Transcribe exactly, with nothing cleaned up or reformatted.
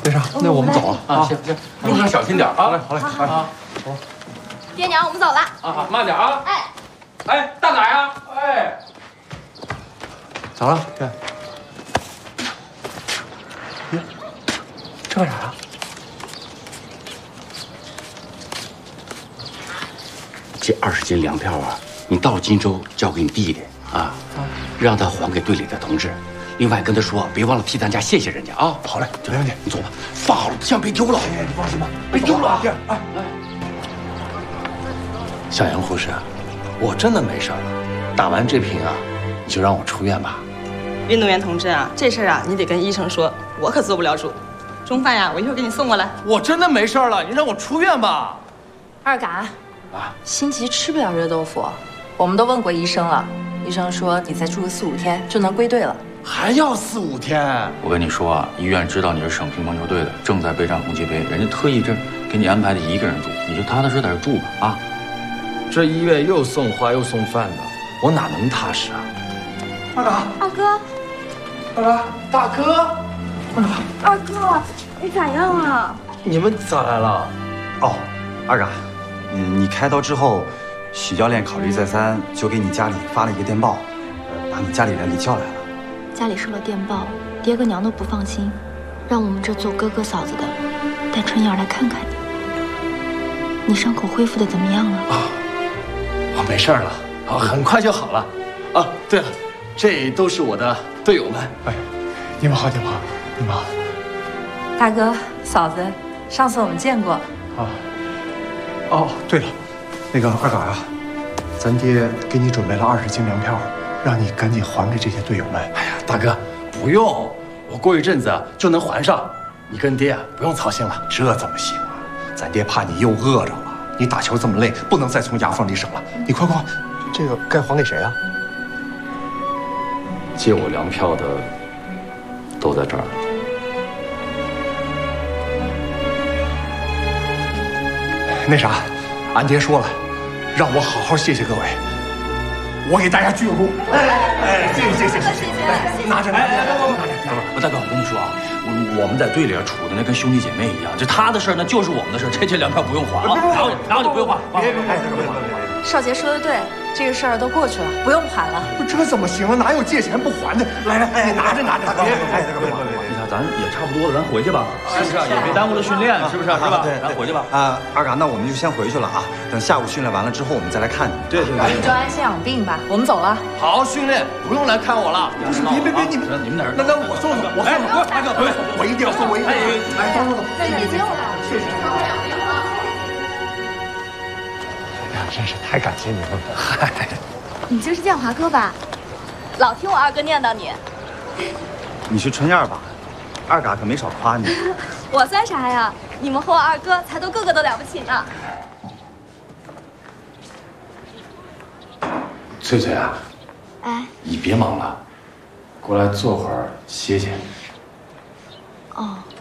那啥，那我们走了啊！ 行行，路上小心点啊！ 好嘞，好嘞，好啊！ 走。爹娘，我们走了。 啊，慢点啊！ 哎， 哎，大奶啊！哎， 咋了？这，哟，这干啥呀？ 这二十斤粮票啊，你到荆州交给你弟弟啊，让他还给队里的同志。另外跟他说，别忘了替咱家谢谢人家啊。 好嘞，没问题。 你走吧，放好了，千万别丢了。 哎，你放心吧， 别丢了啊！ 哎哎， 小杨护士，我真的没事了，打完这瓶啊，你就让我出院吧。 运动员同志啊，这事儿啊，你得跟医生说，我可做不了主。中饭呀，我一会儿给你送过来。 我真的没事了，你让我出院吧。 二嘎，啊，心急吃不了热豆腐，我们都问过医生了，医生说你再住个四五天就能归队了。 还要四五天？ 我跟你说啊，医院知道你是省乒乓球队的，正在备战红旗杯，人家特意这给你安排的一个人住，你就踏踏实实在这住吧啊。 这医院又送花又送饭的，我哪能踏实啊？ 二嘎， 二哥， 二嘎，大哥， 二哥，你咋样啊？ 你们咋来了？ 哦，二嘎，嗯，你开刀之后，许教练考虑再三，就给你家里发了一个电报，呃，把你家里人给叫来了。 家里收了电报，爹跟娘都不放心，让我们这做哥哥嫂子的带春燕来看看你。你伤口恢复的怎么样了？ 啊，我没事了，啊，很快就好了。啊，对了，这都是我的队友们。 哎，你们好，你们好，你们好。 大哥、嫂子，上次我们见过。 啊。哦，对了，那个二嘎呀，咱爹给你准备了二十斤粮票，让你赶紧还给这些队友们。 哎呀，大哥，不用，我过一阵子就能还上。你跟爹啊，不用操心了。 这怎么行啊？咱爹怕你又饿着了。你打球这么累，不能再从牙缝里省了。你快快，这个该还给谁啊？ 借我粮票的都在这儿。 那啥，俺爹说了，让我好好谢谢各位。我给大家鞠个躬。哎哎，谢谢谢谢谢谢。哎，拿着拿着拿着拿着。 大哥，我跟你说啊，我我们在队里处的那跟兄弟姐妹一样，这他的事儿那就是我们的事儿，这这粮票不用还啊，然后然后你不用还。 别别别，大哥别别别。 少杰说的对，这个事儿都过去了，不用还了。 不，这怎么行啊？哪有借钱不还的？来来，你拿着拿着。别别别，大哥别别别。 咱也差不多了，咱回去吧，是不是？也别耽误了训练，是不是？是吧？ 对， 咱回去吧。 啊，二嘎，那我们就先回去了啊。等下午训练完了之后，我们再来看你。 对对对。 你就安心养病吧，我们走了。 好好训练，不用来看我了。 不是，别别别，你们你们哪儿？ 那那我送送，我送送。 大哥，不用， 我一定要送，我一定要。哎，走走走， 那就不用了。 谢谢。哎呀，真是太感谢你们了。嗨， 你就是建华哥吧？老听我二哥念叨你。 你是春燕吧？二嘎可没少夸你。 我算啥呀？你们和我二哥才都个个都了不起呢。 翠翠啊， 哎， 你别忙了，过来坐会儿歇歇。 哦。